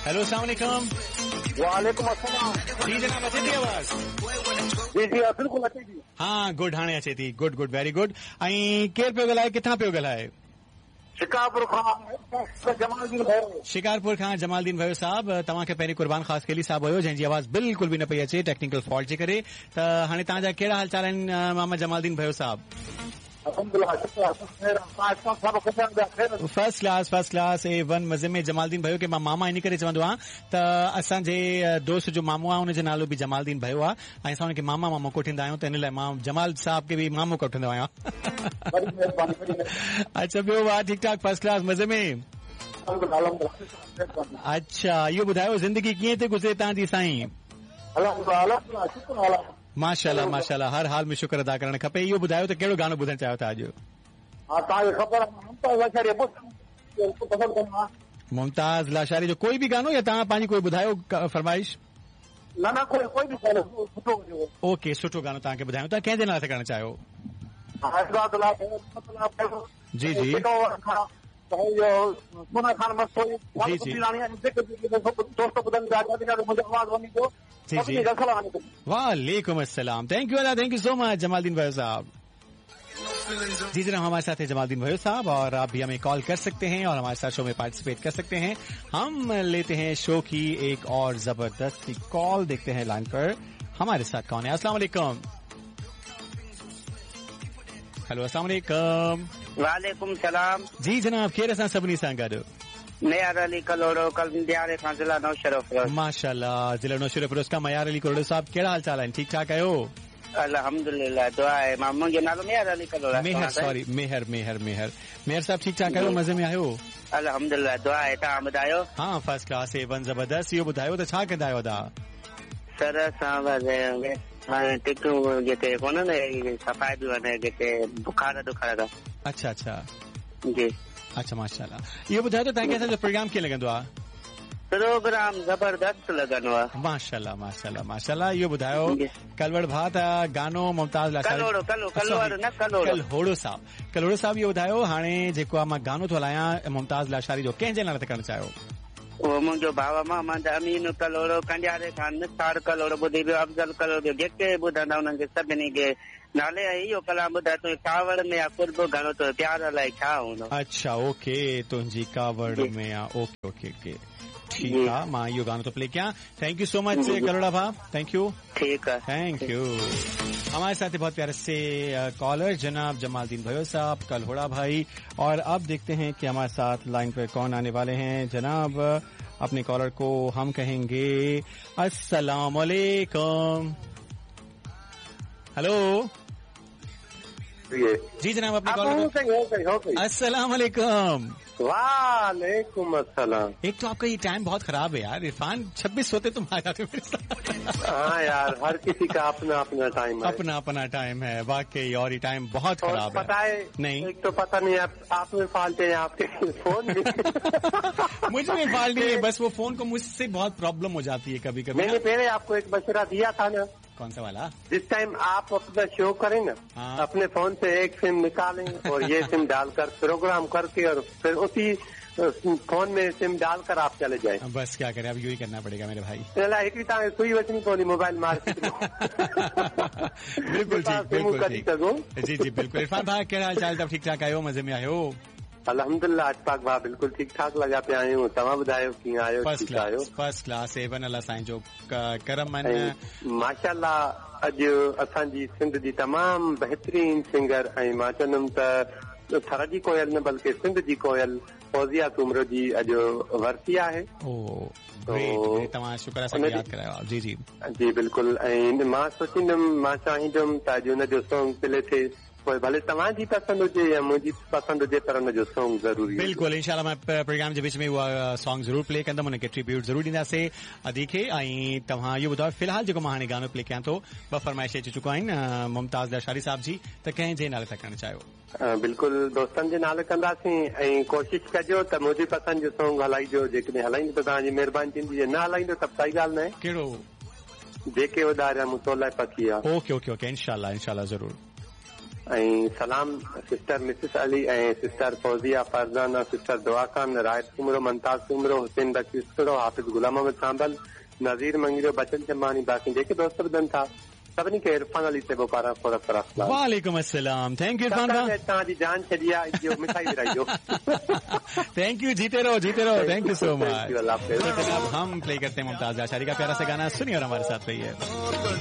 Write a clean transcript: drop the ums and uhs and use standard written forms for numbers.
Hello, अस्सलाम वालेकुम। वालेकुम अस्सलाम। जी जनाब, अचे थी आवाज़? जी जी बिल्कुल अचे थी। हाँ, गुड, हाणे अचे थी। Good good, very good. ऐं केरु पियो ॻाल्हाए, किथां पियो ॻाल्हाए? शिकारपुर खां जमालदीन भयो। शिकारपुर खां जमालदीन भयो साहब, तव्हांखे पहिरीं कुर्बान ख़ासि केली साहब हुयो, जंहिंजी आवाज़ बिल्कुल बि न पई अचे टेक्निकल फॉल्ट जे करे। त हाणे तव्हांजा कहिड़ा हाल चाल आहिनि मोहम्मद जमालदीन भयो साहब? फर्स्ट क्लास A1 मज़े में। जमालदीन भयो के मां मामा इन करे चवंदो आहियां त असांजे दोस्त जो मामो आहे, हुनजो नालो बि जमालदीन भयो आहे ऐं असां हुनखे मामो कोठींदा आहियूं, त इन लाइ मां जमाल साहब खे बि मामो कोठींदो आहियां। अच्छा, ॿियो वाह, ठीकु ठाक, फर्स्ट क्लास, मज़े में। अच्छा, इहो ॿुधायो ज़िंदगी कीअं थी गुज़रे तव्हांजी साईं? माशाल्लाह माशाल्लाह, हर हाल में शुक्र अदा करणु खपे। इहो ॿुधायो त कहिड़ो गानो ॿुधणु चाहियो था अॼु? मुमताज़ लाशारी जो कोई बि गानो या तव्हां पंहिंजी कोई ॿुधायो फरमाइश? न कोई बि गानो सुठो हुजे। ओके, सुठो गानो तव्हांखे ॿुधायूं था। कंहिंजे नाले ते करणु चाहियो? जी जी वालेकुम अस्सलाम। Thank you so much Jamaldeen भाई साहब। जी जनाब, हमारे साथ है जमालदीन भाई साहब और आप भी हमें कॉल कर सकते हैं और हमारे साथ शो में पार्टिसिपेट कर सकते हैं। हम लेते हैं शो की एक और जबरदस्त कॉल, देखते हैं लाइन पर हमारे साथ कौन है। अस्सलाम वालेकुम। हेलो, अस्सलाम वालेकुम। वालेकुम सलाम। जी जनाब, केरु असां सभिनी सां गॾु? मयार अली कलोड़ो, कलंदियारे खां ज़िला नौशरफ। माशाल्लाह, ज़िला नौशरफ का मयार अली कलोड़ो साहब, कहिड़ा हाल चाल आहिनि? ठीकु ठाक आहियो? अल्हम्दुलिल्लाह, दुआ आहे। मां मुंहिंजो नालो मयार अली कलोड़ो। मेहर, सॉरी, मेहर साहब, ठीकु ठाक आहियो? मज़े में आहियो? अल्हम्दुलिल्लाह, दुआ आहे। तव्हां ॿुधायो? हाँ, फर्स्ट क्लास, A1 ज़बरदस्त। इहो ॿुधायो त छा कंदा आहियो तव्हां? सर सां टिकूं जेके कोन सफ़ाइदियूं आहिनि, जेके बुखार का। अच्छा अच्छा जी, अच्छा, माशाल्लाह। इहो ॿुधायो त तव्हांखे असांजो प्रोग्राम कीअं लॻंदो आहे? प्रोग्राम जबरदस्त लॻंदो आहे। माशाल्लाह माशाल्लाह माशाल्लाह। इहो ॿुधायो, कलवड़ भाउ त गानो मुमताज़ लाशारी, कलोड़ो साहब, इहो ॿुधायो हाणे जेको आहे मां गानो थो हलायां मुमताज़ लाशारी जो, कंहिंजे नाले ते करणु चाहियो? उहो मुंहिंजो भाउ मोहम्मद अमीन कलोड़ो, कंडियारे खां निसार कलोड़ो, ॿुधी पियो अफ़ज़ल कलोड़ो, जेके ॿुधंदा उन्हनि खे सभिनी खे नाले इहो कलाम ॿुधाए। तुंहिंजी कावड़ में आहे कुर्ब घणो, तो प्यार अलाए छा हूंदो। अच्छा, ओके, तुंहिंजी कावड़ में आहे। ओके ओके ओके, ठीक है, मां इहो गानो तो प्ले कयां। थैंक यू सो मच कलोड़ा भाई, थैंक यू। ठीक है, थैंक यू। हमारे साथ बहुत प्यारे से कॉलर जनाब जमालदीन भयो साहब, कलहोड़ा भाई। और अब देखते हैं कि हमारे साथ लाइन पर कौन आने वाले हैं। जनाब, अपने कॉलर को हम कहेंगे अस्सलाम वालेकुम। हेलो जी जनाब, अपने कॉलर। अस्सलाम वालेकुम। वालेकुम अस्सलाम। एक तो आपका ये टाइम बहुत खराब है यार इरफान, 26 सोते तुम आ जाते हो मेरे साथ। हाँ यार, हर किसी का अपना अपना टाइम है। अपना टाइम है वाकई, और ये टाइम बहुत खराब है। पता है नहीं, एक तो पता नहीं आप में फाल्ट है आपके फोन में। मुझ में फाल्ट नहीं है, बस वो फोन को मुझसे बहुत प्रॉब्लम हो जाती है कभी कभी। मैंने पहले आपको एक मशवरा दिया था ना। कौन सा वाला? जिस टाइम आप अपना शो करें ना, अपने फोन से एक सिम निकालें और ये सिम डालकर प्रोग्राम करके और फिर उसी फोन में सिम डालकर आप चले जाए। बस क्या करें, अब यू ही करना पड़ेगा मेरे भाई। सुई वचनी कोनी मोबाइल मार्केट में। बिल्कुल ठीक, जी बिल्कुल। इरफान भाई, कहिड़ा हाल चाल? ठीक ठाक आयो? मज़े में आयो? अल्हम्दुलिल्लाह, अजपाक भाउ बिल्कुल ठीक ठाक लॻा पिया आहियूं। तव्हां ॿुधायो कीअं आहियो? फर्स्ट क्लास A1 अल्लाह साईं जो करम आहिनि। माशाल्लाह, अॼु असांजी सिंध जी तमामु बहितरीन सिंगर ऐं मां चवंदुमि त थर जी कोयल न बल्कि सिंध जी कोयल फौजिया सूमरो जी अॼु वरसी आहे। तव्हां शुक्र असांखे यादि करायो। जी जी जी बिल्कुल। ऐं मां सोचींदुमि, मां चाहींदुमि त अॼु हुनजो सॉन्ग प्ले थिए, भले तव्हांजी पसंदि हुजे या मुंहिंजी पसंदि हुजे, पर हुनजो सॉन्ग ज़रूरी। बिल्कुल, इंशाल्लाह मैं प्रोग्राम जे विच में उहा सॉन्ग ज़रूर प्ले कंदुमि, हुनखे ट्रिब्यूट ज़रूर ॾींदासीं अदी खे। ऐं तव्हां इहो ॿुधायो, फिलहाल जेको मां हाणे गानो प्ले कयां थो, ॿ फरमाइश अची चुका आहिनि मुमताज़ लाशारी साहब जी, त कंहिंजे नाले था करणु चाहियो? बिल्कुल, दोस्तनि जे नाले कंदासीं ऐं कोशिशि कजो त मुंहिंजी पसंदि जो सॉन्ग हलाइजो। जेकॾहिं हलाईंदो त तव्हांजी महिरबानी थींदी, न हलाईंदो त काई ॻाल्हि न आहे। कहिड़ो? जेके उदारिया मूं तो लाइ पकी आहे। ओके ओके ओके, इंशाल्लाह इंशाल्लाह ज़रूर। सलाम sister Mrs Ali sister Fauzia Farzana sister दुआ खान रायत कुमरो मुमताज कुमरो हुसैन बख्शी सुरो हाफिज गुलाम अहमद सांबल नज़ीर मंगिरो बचन चमानी बाकी जेके दोस्त बदन था सभिनी खे इरफान अली से बोपारा खोरा वालेकुम अस्सलाम थैंक यू इरफान भाई तव्हांजी जान छॾिया इहो मिठाई विराइयो थैंक यू जीते रहो थैंक यू सो मच। अब हम प्ले करते हैं मुमताज आशारी का प्यारा सा गाना सुनिए और हमारे साथ रहिए।